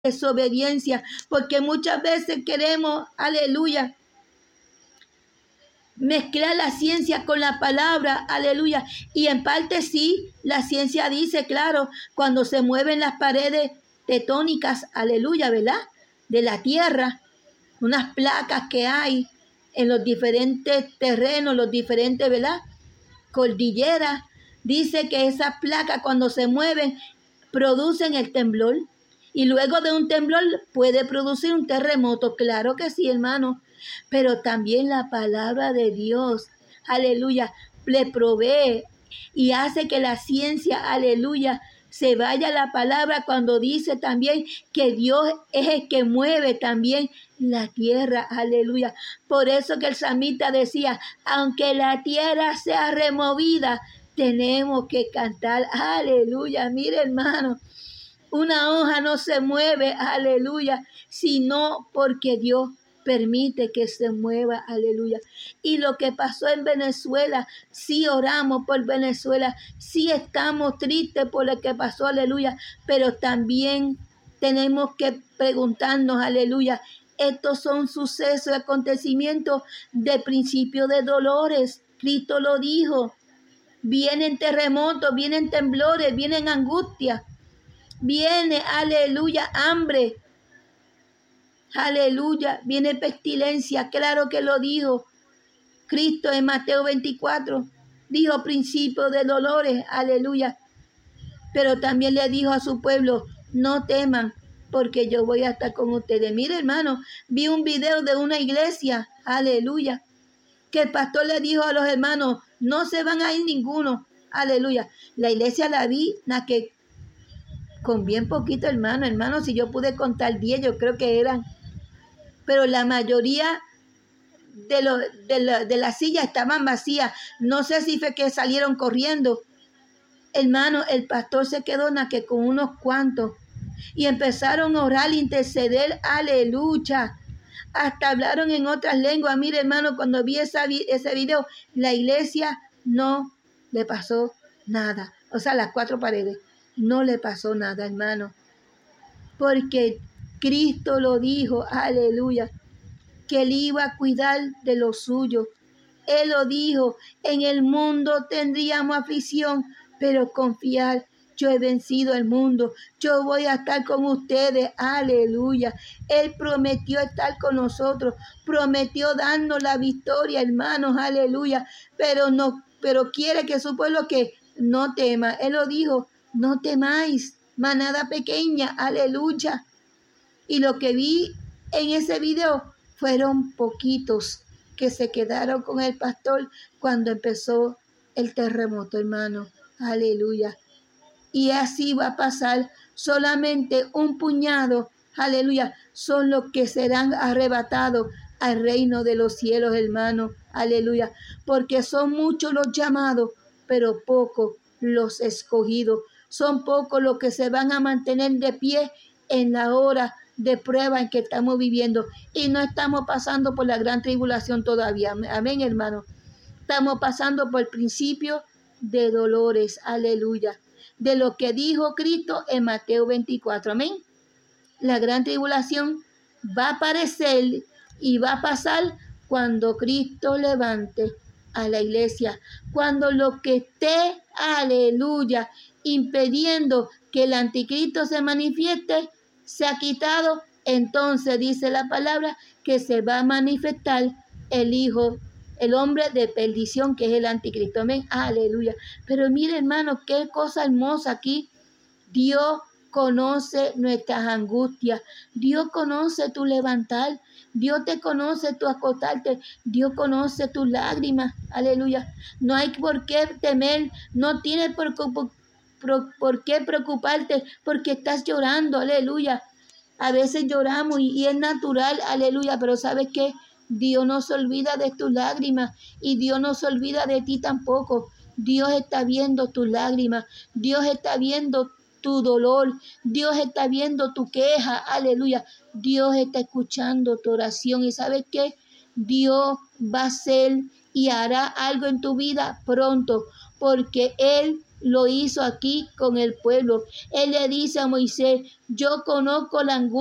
desobediencia, porque muchas veces queremos, aleluya, mezclar la ciencia con la palabra, aleluya. Y en parte sí, la ciencia dice, claro, cuando se mueven las paredes tectónicas, aleluya, ¿verdad? De la tierra, unas placas que hay en los diferentes terrenos, los diferentes, ¿verdad? Cordilleras. Dice que esas placas cuando se mueven producen el temblor. Y luego de un temblor puede producir un terremoto. Claro que sí, hermano. Pero también la palabra de Dios, aleluya, le provee y hace que la ciencia, aleluya, se vaya a la palabra cuando dice también que Dios es el que mueve también la tierra, aleluya. Por eso que el salmista decía, aunque la tierra sea removida, tenemos que cantar, aleluya. Mire, hermano, una hoja no se mueve, aleluya, sino porque Dios permite que se mueva, aleluya. Y lo que pasó en Venezuela, sí oramos por Venezuela, sí estamos tristes por lo que pasó, aleluya, pero también tenemos que preguntarnos, aleluya, estos son sucesos, acontecimientos de principio de dolores. Cristo lo dijo. Vienen terremotos, vienen temblores, vienen angustias, viene, aleluya, hambre. Aleluya, viene pestilencia, claro que lo dijo Cristo en Mateo 24, dijo principio de dolores, aleluya, pero también le dijo a su pueblo, no teman, porque yo voy a estar con ustedes. Mire, hermano, vi un video de una iglesia, aleluya, que el pastor le dijo a los hermanos, no se van a ir ninguno, aleluya. La iglesia la vi, que con bien poquito, hermano, si yo pude contar 10, yo creo que eran, pero la mayoría de las sillas estaban vacías. No sé si fue que salieron corriendo. Hermano, el pastor se quedó con unos cuantos y empezaron a orar, interceder, aleluya. Hasta hablaron en otras lenguas. Mire, hermano, cuando vi ese video, la iglesia no le pasó nada. O sea, las 4 paredes, no le pasó nada, hermano. Porque Cristo lo dijo, aleluya, que Él iba a cuidar de lo suyo. Él lo dijo, en el mundo tendríamos aflicción, pero confiar, yo he vencido el mundo, yo voy a estar con ustedes, aleluya. Él prometió estar con nosotros, prometió darnos la victoria, hermanos, aleluya, pero quiere que su pueblo que no tema. Él lo dijo, no temáis, manada pequeña, aleluya. Y lo que vi en ese video fueron poquitos que se quedaron con el pastor cuando empezó el terremoto, hermano. Aleluya. Y así va a pasar. Solamente un puñado, aleluya, son los que serán arrebatados al reino de los cielos, hermano. Aleluya. Porque son muchos los llamados, pero pocos los escogidos. Son pocos los que se van a mantener de pie en la hora de prueba en que estamos viviendo, y no estamos pasando por la gran tribulación todavía. Amén, hermano. Estamos pasando por el principio de dolores, aleluya, de lo que dijo Cristo en Mateo 24. Amén. La gran tribulación va a aparecer y va a pasar cuando Cristo levante a la iglesia, cuando lo que esté, aleluya, impidiendo que el anticristo se manifieste se ha quitado, entonces dice la palabra que se va a manifestar el Hijo, el hombre de perdición, que es el anticristo. Amén, aleluya. Pero mire, hermano, qué cosa hermosa aquí. Dios conoce nuestras angustias, Dios conoce tu levantar, Dios te conoce tu acostarte, Dios conoce tus lágrimas, aleluya. No hay por qué temer, no tienes por qué preocuparte porque estás llorando, aleluya. A veces lloramos y es natural, aleluya, pero ¿sabes qué? Dios no se olvida de tus lágrimas y Dios no se olvida de ti tampoco. Dios está viendo tus lágrimas, Dios está viendo tu dolor, Dios está viendo tu queja, aleluya. Dios está escuchando tu oración y ¿sabes qué? Dios va a hacer y hará algo en tu vida pronto, porque Él lo hizo aquí con el pueblo. Él le dice a Moisés, yo conozco la angustia